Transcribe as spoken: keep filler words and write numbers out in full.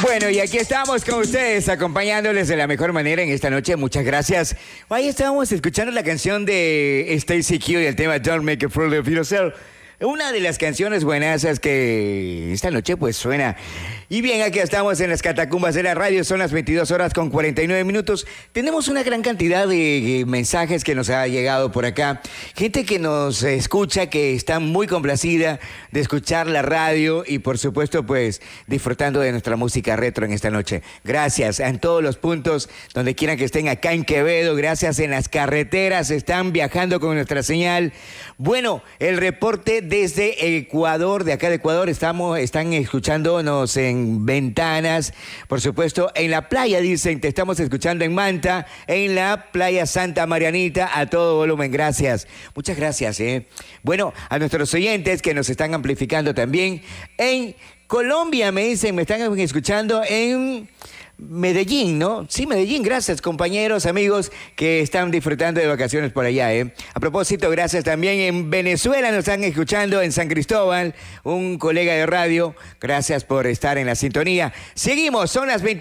Bueno, y aquí estamos con ustedes, acompañándoles de la mejor manera en esta noche. Muchas gracias. Ahí estábamos escuchando la canción de Stacy Q y el tema Don't Make a Fool of Yourself. Una de las canciones buenas es que esta noche pues suena. Y bien, aquí estamos en las catacumbas de la radio, son las veintidós horas con cuarenta y nueve minutos. Tenemos una gran cantidad de mensajes que nos ha llegado por acá. Gente que nos escucha, que está muy complacida de escuchar la radio y por supuesto pues disfrutando de nuestra música retro en esta noche. Gracias en todos los puntos, donde quieran que estén acá en Quevedo. Gracias en las carreteras, están viajando con nuestra señal. Bueno, el reporte desde Ecuador, de acá de Ecuador, estamos, están escuchándonos en Ventanas, por supuesto, en la playa, dicen, te estamos escuchando en Manta, en la playa Santa Marianita, a todo volumen, gracias. Muchas gracias, ¿eh? Bueno, a nuestros oyentes que nos están amplificando también en Colombia, me dicen, me están escuchando en Medellín, ¿no? Sí, Medellín, gracias compañeros, amigos que están disfrutando de vacaciones por allá, ¿eh? A propósito, gracias también en Venezuela, nos están escuchando en San Cristóbal, un colega de radio, gracias por estar en la sintonía. Seguimos, son las veinte.